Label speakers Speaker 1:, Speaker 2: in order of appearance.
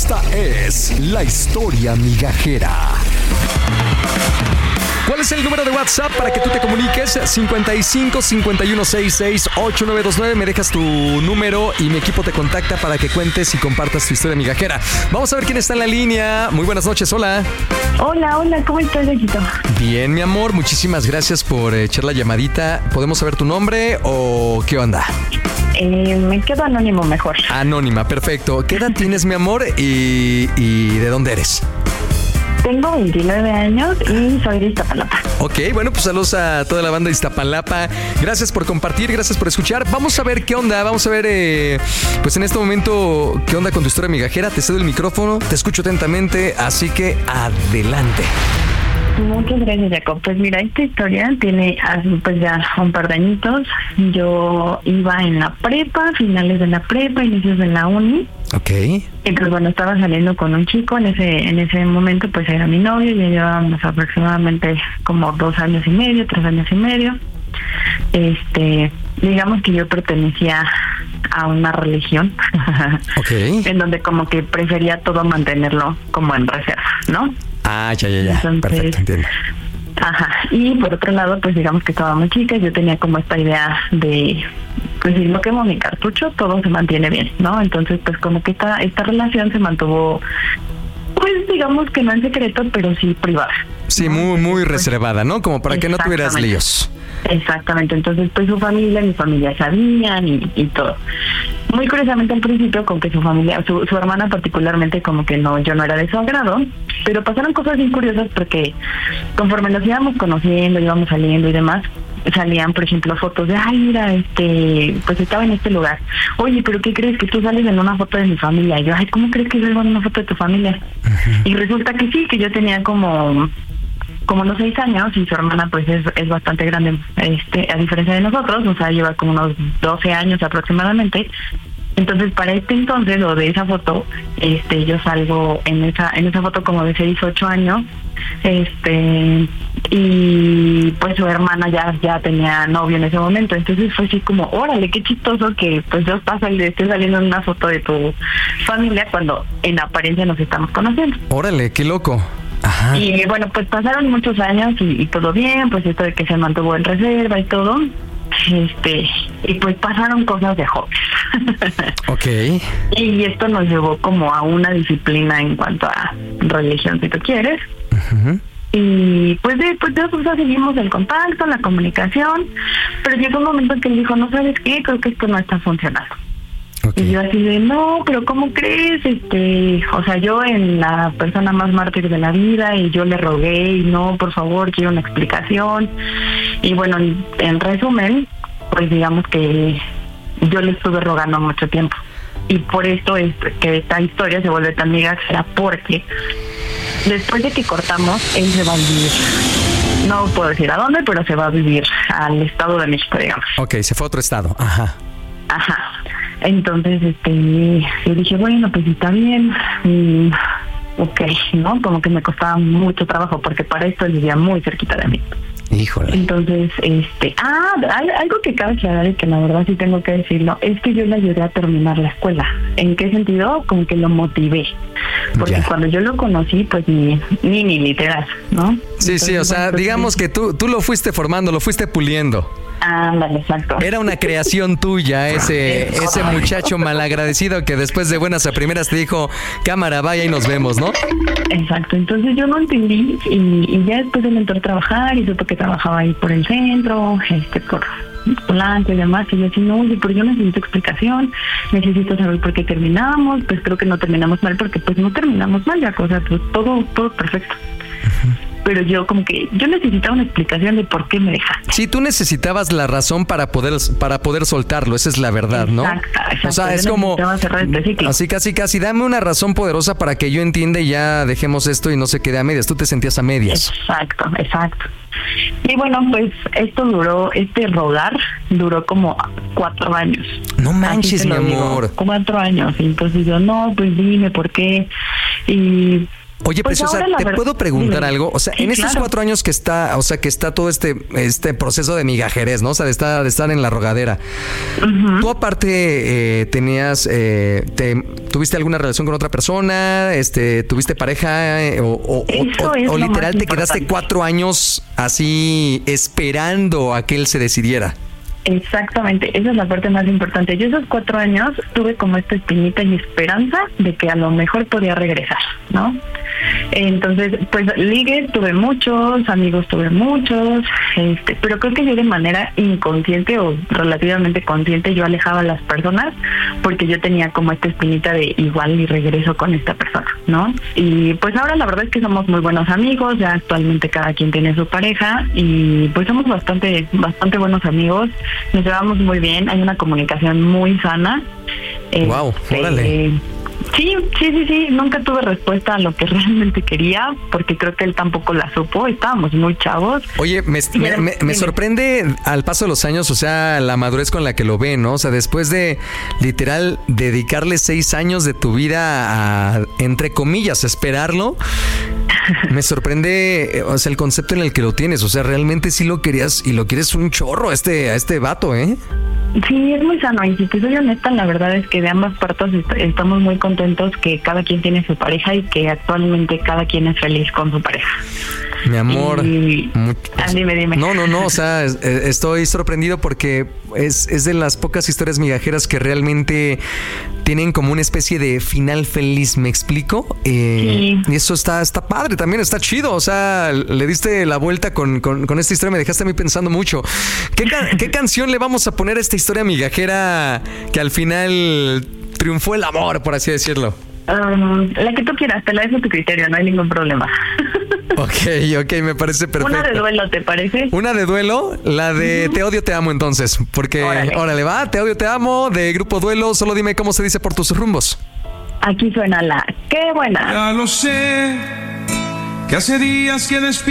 Speaker 1: Esta es la historia migajera. ¿Cuál es el número de WhatsApp para que tú te comuniques? 55 51 66 8929. Me dejas tu número y mi equipo te contacta para que cuentes y compartas tu historia migajera. Vamos a ver quién está en la línea. Muy buenas noches, hola.
Speaker 2: Hola, ¿cómo estás, Yaquito?
Speaker 1: Bien, mi amor, muchísimas gracias por echar la llamadita. ¿Podemos saber tu nombre o qué onda?
Speaker 2: Me quedo anónimo mejor.
Speaker 1: Anónima, perfecto. ¿Qué edad tienes, mi amor, y de dónde eres?
Speaker 2: Tengo 29 años y soy de Iztapalapa.
Speaker 1: Ok, bueno, pues saludos a toda la banda de Iztapalapa. Gracias por compartir, gracias por escuchar. Vamos a ver qué onda, vamos a ver, pues en este momento, qué onda con tu historia migajera. Te cedo el micrófono, te escucho atentamente, así que adelante.
Speaker 2: Muchas gracias, Jacob. Pues mira, esta historia tiene pues ya un par de añitos. Yo iba en la prepa, finales de la prepa, inicios de la uni.
Speaker 1: Ok.
Speaker 2: Y pues bueno, estaba saliendo con un chico, en ese momento pues era mi novio, ya llevábamos aproximadamente como 2 años y medio, 3 años y medio. Digamos que yo pertenecía a una religión,
Speaker 1: okay,
Speaker 2: en donde como que prefería todo mantenerlo como en reserva, ¿no?
Speaker 1: Ah, ya.
Speaker 2: Entonces,
Speaker 1: perfecto, entiendo.
Speaker 2: Ajá. Y por otro lado, pues digamos que estaba muy chica, yo tenía como esta idea de, pues si no quemo mi cartucho, todo se mantiene bien, ¿no? Entonces, pues como que esta relación se mantuvo, pues digamos que no en secreto, pero sí privada.
Speaker 1: Sí, ¿no? muy reservada, ¿no? Como para que no tuvieras líos.
Speaker 2: Exactamente, entonces pues su familia, mi familia sabían y todo. Muy curiosamente al principio con que su familia, su hermana particularmente como que no, yo no era de su agrado, pero pasaron cosas bien curiosas porque conforme nos íbamos conociendo, íbamos saliendo y demás, salían por ejemplo fotos de, ay mira, pues estaba en este lugar, oye, pero ¿qué crees? Que tú sales en una foto de mi familia. Y yo, ay, ¿cómo crees que salgo en una foto de tu familia? Uh-huh. Y resulta que sí, que yo tenía como unos 6 años y su hermana pues es bastante grande, a diferencia de nosotros, o sea, lleva como unos 12 años aproximadamente. Entonces, para entonces, o de esa foto, yo salgo en esa foto como de 6, 8 años, y pues su hermana ya tenía novio en ese momento. Entonces fue así como, órale, qué chistoso que pues yo esté saliendo en una foto de tu familia cuando en apariencia nos estamos conociendo.
Speaker 1: Órale, qué loco. Ajá.
Speaker 2: Y bueno, pues pasaron muchos años y todo bien, pues esto de que se mantuvo en reserva y todo, y pues pasaron cosas de jóvenes.
Speaker 1: Okay.
Speaker 2: Y esto nos llevó como a una disciplina en cuanto a religión, si tú quieres. Uh-huh. Y pues después de eso seguimos el contacto, la comunicación, pero llegó un momento en que él dijo, no sabes qué, creo que esto no está funcionando. Okay. Y yo así de, no, pero ¿cómo crees? O sea, yo en la persona más mártir de la vida, y yo le rogué, y no, por favor, quiero una explicación. Y bueno, en resumen, pues digamos que yo le estuve rogando mucho tiempo. Y por esto es que esta historia se vuelve tan migajera, porque después de que cortamos, él se va a vivir. No puedo decir a dónde, pero se va a vivir al Estado de México, digamos.
Speaker 1: Ok, se fue a otro estado. Ajá.
Speaker 2: Entonces, yo dije, bueno, pues está bien. Ok, ¿no? Como que me costaba mucho trabajo porque para esto él vivía muy cerquita de mí.
Speaker 1: Híjole.
Speaker 2: Entonces, algo que cabe aclarar y que la verdad sí tengo que decirlo, es que yo le ayudé a terminar la escuela. ¿En qué sentido? Como que lo motivé. Porque cuando yo lo conocí, pues ni literal, ¿no?
Speaker 1: Sí, entonces, sí, o sea, pues, digamos que tú lo fuiste formando, lo fuiste puliendo.
Speaker 2: Ándale, exacto.
Speaker 1: Era una creación tuya, ese muchacho malagradecido que después de buenas a primeras te dijo, cámara, vaya y nos vemos, ¿no?
Speaker 2: Exacto, entonces yo no entendí y ya después él entró a trabajar y supo que trabajaba ahí por el centro, por Polanco y demás, y yo así, no, oye, pero yo necesito explicación, necesito saber por qué terminamos, pues creo que no terminamos mal, porque pues no terminamos mal, ya, o sea, pues todo perfecto. Uh-huh. Pero yo como que yo necesitaba una explicación de por qué me dejaste.
Speaker 1: Sí, tú necesitabas la razón para poder soltarlo, esa es la verdad, ¿no?
Speaker 2: Exacto.
Speaker 1: O sea, es como así casi, dame una razón poderosa para que yo entienda y ya dejemos esto y no se quede a medias. Tú te sentías a medias.
Speaker 2: Exacto. Y bueno, pues este rogar duró como 4 años.
Speaker 1: No manches, mi amor.
Speaker 2: 4 años. Y entonces yo, no, pues dime por qué. Y
Speaker 1: Oye,
Speaker 2: Pues
Speaker 1: Preciosa,
Speaker 2: ahora la
Speaker 1: ¿te
Speaker 2: verdad-
Speaker 1: puedo preguntar
Speaker 2: Dime.
Speaker 1: algo? O sea,
Speaker 2: Sí,
Speaker 1: en estos
Speaker 2: claro.
Speaker 1: 4 años que está, o sea, que está todo este proceso de migajerez, ¿no? O sea, de estar en la rogadera.
Speaker 2: Ujú.
Speaker 1: Tú aparte ¿tuviste alguna relación con otra persona? ¿Tuviste pareja?
Speaker 2: Eso es
Speaker 1: ¿O
Speaker 2: lo
Speaker 1: literal
Speaker 2: más
Speaker 1: te quedaste
Speaker 2: importante.
Speaker 1: 4 años así esperando a que él se decidiera?
Speaker 2: Exactamente, esa es la parte más importante. Yo esos 4 años tuve como esta espinita y esperanza de que a lo mejor podía regresar, ¿no? Entonces, pues ligues tuve muchos, amigos tuve muchos, pero creo que yo de manera inconsciente o relativamente consciente yo alejaba a las personas porque yo tenía como esta espinita de igual y regreso con esta persona, ¿no? Y pues ahora la verdad es que somos muy buenos amigos, ya actualmente cada quien tiene su pareja y pues somos bastante buenos amigos, nos llevamos muy bien, hay una comunicación muy sana.
Speaker 1: Wow, órale.
Speaker 2: Sí, nunca tuve respuesta a lo que realmente quería, porque creo que él tampoco la supo, estábamos muy chavos.
Speaker 1: Oye, me
Speaker 2: Dime.
Speaker 1: sorprende al paso de los años, o sea, la madurez con la que lo ven, ¿no? O sea, después de literal dedicarle 6 años de tu vida a, entre comillas, esperarlo, me sorprende, o sea, el concepto en el que lo tienes. O sea, realmente sí lo querías y lo quieres un chorro a este vato, ¿eh?
Speaker 2: Sí, es muy sano y si te soy honesta, la verdad es que de ambas partes estamos muy contentos que cada quien tiene su pareja y que actualmente cada quien es feliz con su pareja.
Speaker 1: Mi amor.
Speaker 2: Dime.
Speaker 1: No, o sea, estoy sorprendido porque es de las pocas historias migajeras que realmente tienen como una especie de final feliz, ¿me explico?
Speaker 2: Sí.
Speaker 1: Y eso está padre, también está chido, o sea, le diste la vuelta con esta historia, me dejaste a mí pensando mucho. ¿Qué canción le vamos a poner a esta historia migajera que al final triunfó el amor, por así decirlo?
Speaker 2: La que tú quieras, te la dejo a tu criterio, no hay ningún problema.
Speaker 1: Ok, me parece perfecto.
Speaker 2: Una de duelo, ¿te parece?
Speaker 1: Una de duelo, la de Te odio, te amo entonces. Porque, órale, va, Te odio, te amo, de Grupo Duelo, solo dime cómo se dice por tus rumbos.
Speaker 2: Aquí suena la... ¡Qué buena!
Speaker 3: Ya lo sé, que hace días que